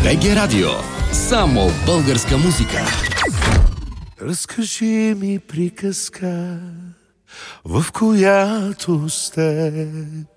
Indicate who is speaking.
Speaker 1: БГ Радио. Само българска музика.
Speaker 2: Разкажи ми приказка, в която с теб